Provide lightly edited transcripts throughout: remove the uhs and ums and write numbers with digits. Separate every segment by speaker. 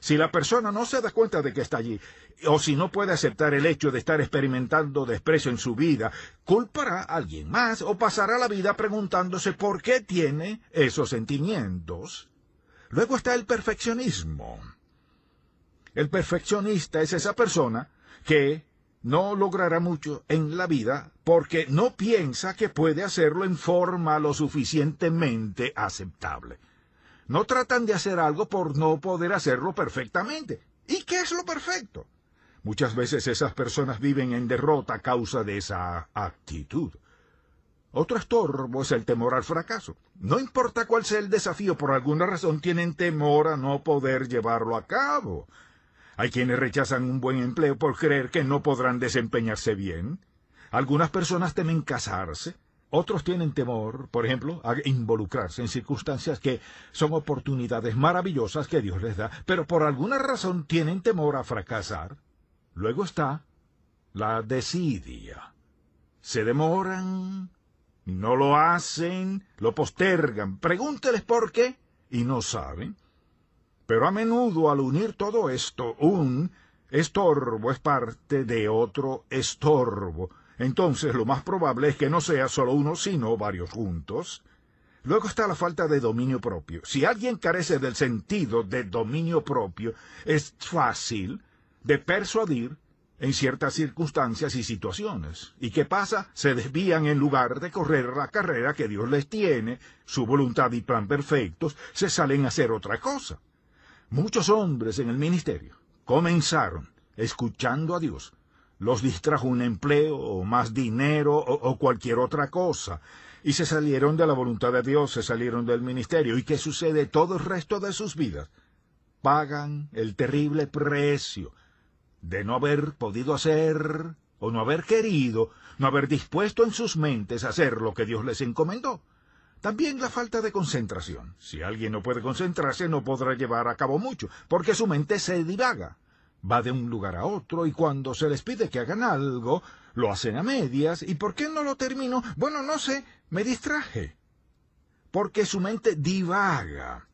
Speaker 1: Si la persona no se da cuenta de que está allí, o si no puede aceptar el hecho de estar experimentando desprecio en su vida, culpará a alguien más o pasará la vida preguntándose por qué tiene esos sentimientos. Luego está el perfeccionismo. El perfeccionista es esa persona que no logrará mucho en la vida porque no piensa que puede hacerlo en forma lo suficientemente aceptable. No tratan de hacer algo por no poder hacerlo perfectamente. ¿Y qué es lo perfecto? Muchas veces esas personas viven en derrota a causa de esa actitud. Otro estorbo es el temor al fracaso. No importa cuál sea el desafío, por alguna razón tienen temor a no poder llevarlo a cabo. Hay quienes rechazan un buen empleo por creer que no podrán desempeñarse bien. Algunas personas temen casarse. Otros tienen temor, por ejemplo, a involucrarse en circunstancias que son oportunidades maravillosas que Dios les da, pero por alguna razón tienen temor a fracasar. Luego está la desidia. Se demoran, no lo hacen, lo postergan. Pregúnteles por qué y no saben. Pero a menudo al unir todo esto, un estorbo es parte de otro estorbo. Entonces lo más probable es que no sea solo uno, sino varios juntos. Luego está la falta de dominio propio. Si alguien carece del sentido de dominio propio, es fácil de persuadir en ciertas circunstancias y situaciones. ¿Y qué pasa? Se desvían en lugar de correr la carrera que Dios les tiene, su voluntad y plan perfectos, se salen a hacer otra cosa. Muchos hombres en el ministerio comenzaron escuchando a Dios. Los distrajo un empleo, o más dinero, o cualquier otra cosa. Y se salieron de la voluntad de Dios, se salieron del ministerio. ¿Y qué sucede todo el resto de sus vidas? Pagan el terrible precio de no haber podido hacer, o no haber querido, no haber dispuesto en sus mentes a hacer lo que Dios les encomendó. También la falta de concentración. Si alguien no puede concentrarse, no podrá llevar a cabo mucho, porque su mente se divaga. Va de un lugar a otro, y cuando se les pide que hagan algo, lo hacen a medias. ¿Y por qué no lo termino? Bueno, no sé, me distraje. Porque su mente divaga.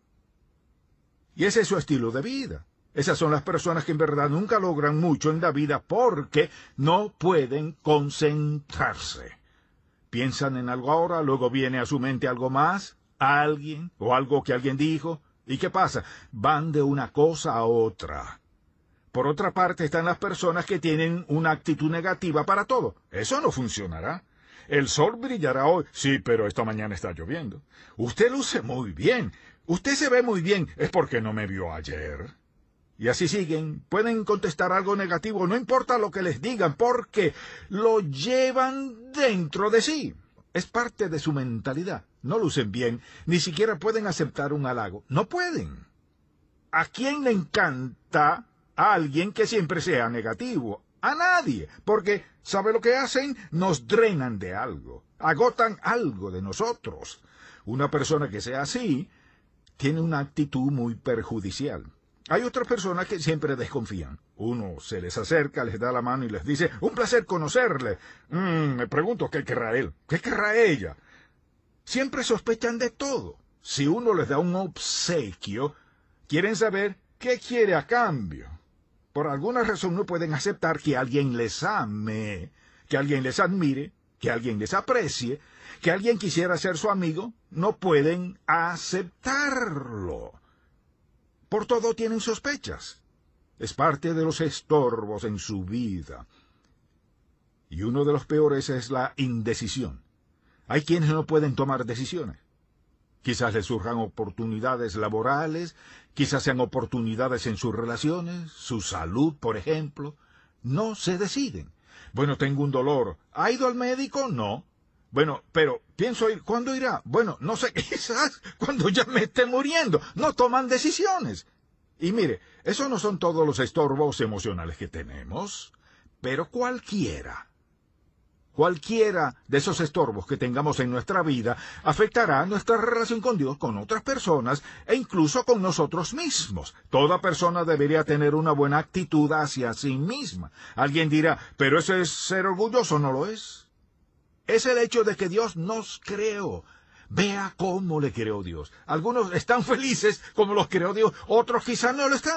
Speaker 1: Y ese es su estilo de vida. Esas son las personas que en verdad nunca logran mucho en la vida porque no pueden concentrarse. Piensan en algo ahora, luego viene a su mente algo más, alguien o algo que alguien dijo. ¿Y qué pasa? Van de una cosa a otra. Por otra parte están las personas que tienen una actitud negativa para todo. Eso no funcionará. El sol brillará hoy. Sí, pero esta mañana está lloviendo. Usted luce muy bien. Usted se ve muy bien. Es porque no me vio ayer. Y así siguen. Pueden contestar algo negativo, no importa lo que les digan, porque lo llevan dentro de sí. Es parte de su mentalidad. No lucen bien, ni siquiera pueden aceptar un halago. No pueden. ¿A quién le encanta a alguien que siempre sea negativo? A nadie, porque ¿sabe lo que hacen? Nos drenan de algo, agotan algo de nosotros. Una persona que sea así tiene una actitud muy perjudicial. Hay otras personas que siempre desconfían. Uno se les acerca, les da la mano y les dice, un placer conocerle. Me pregunto, ¿qué querrá él? ¿Qué querrá ella? Siempre sospechan de todo. Si uno les da un obsequio, quieren saber qué quiere a cambio. Por alguna razón no pueden aceptar que alguien les ame, que alguien les admire, que alguien les aprecie, que alguien quisiera ser su amigo. No pueden aceptarlo. Por todo tienen sospechas. Es parte de los estorbos en su vida. Y uno de los peores es la indecisión. Hay quienes no pueden tomar decisiones. Quizás les surjan oportunidades laborales, quizás sean oportunidades en sus relaciones, su salud, por ejemplo. No se deciden. Bueno, tengo un dolor. ¿Ha ido al médico? No. Bueno, pero pienso ir. ¿Cuándo irá? Bueno, no sé, quizás cuando ya me esté muriendo. No toman decisiones. Y mire, esos no son todos los estorbos emocionales que tenemos, pero cualquiera de esos estorbos que tengamos en nuestra vida afectará nuestra relación con Dios, con otras personas e incluso con nosotros mismos. Toda persona debería tener una buena actitud hacia sí misma. Alguien dirá, pero eso es ser orgulloso. No lo es. Es el hecho de que Dios nos creó. Vea cómo le creó Dios. Algunos están felices como los creó Dios, otros quizás no lo están.